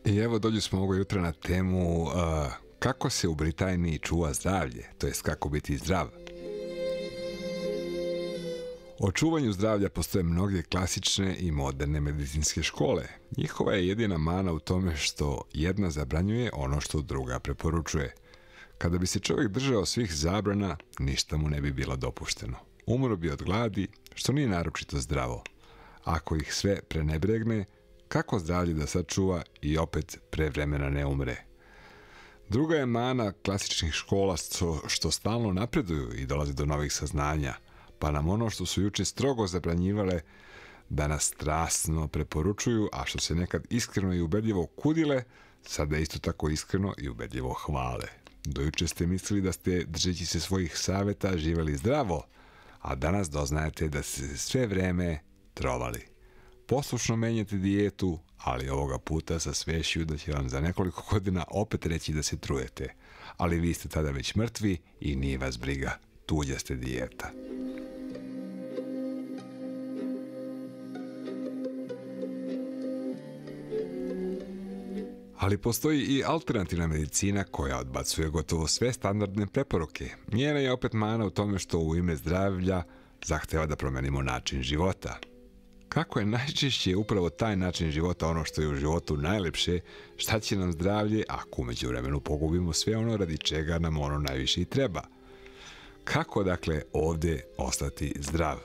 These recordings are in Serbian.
I evo dođu smo ovog jutra na temu kako se u Britaniji čuva zdravlje, to jest kako biti zdrav. O čuvanju zdravlja postoje mnoge klasične i moderne medicinske škole. Njihova je jedina mana u tome što jedna zabranjuje ono što druga preporučuje. Kada bi se čovjek držao svih zabrana, ništa mu ne bi bilo dopušteno. Umro bi od gladi, što nije naročito zdravo. Ako ih sve prenebregne, kako zdravlje da sačuva i opet pre vremena ne umre? Druga je mana klasičnih škola što stalno napreduju i dolaze do novih saznanja, pa nam ono što su juče strogo zabranjivale danas strasno preporučuju, a što se nekad iskreno i ubedljivo kudile, sada isto tako iskreno i ubedljivo hvale. Dojuče ste mislili da ste, držeći se svojih savjeta, živjeli zdravo, a danas doznajete da ste sve vreme trovali. Poslušno menjate dijetu, ali ovoga puta sa svešću da će vam za nekoliko godina opet reći da se trujete. Ali vi ste tada već mrtvi i nije vas briga. Tuđa ste dijeta. Ali postoji i alternativna medicina koja odbacuje gotovo sve standardne preporuke. Njena je opet mana u tome što u ime zdravlja zahteva da promenimo način života. Kako je najčešće upravo taj način života ono što je u životu najlepše, šta će nam zdravlje ako u međuvremenu pogubimo sve ono radi čega nam ono najviše i treba? Kako dakle ovdje ostati zdrav?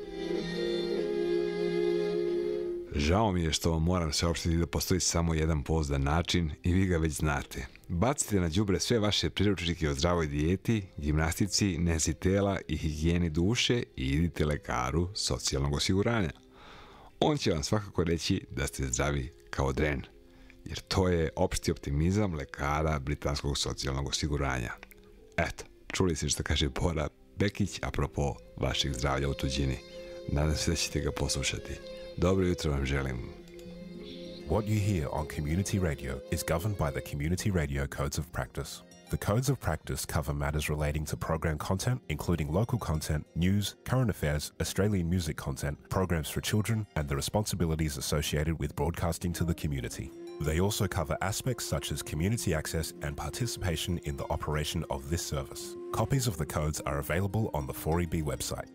Žao mi je što vam moram saopštiti da postoji samo jedan pouzdan način i vi ga već znate. Bacite na đubre sve vaše priručnike o zdravoj dijeti, gimnastici, nezi tela i higijeni duše i idite lekaru socijalnog osiguranja. On će vam svakako reći da ste zdravi kao dren, jer to je opšti optimizam lekara Britanskog socijalnog osiguranja. Eto, čuli ste što kaže Bora Bekić apropo vašeg zdravlja u tuđini. Nadam se da ćete ga poslušati. Dobro jutro vam želim. What you hear on Community Radio is governed by the Community Radio Codes of Practice. The Codes of Practice cover matters relating to program content, including local content, news, current affairs, Australian music content, programs for children, and the responsibilities associated with broadcasting to the community. They also cover aspects such as community access and participation in the operation of this service. Copies of the codes are available on the 4EB website.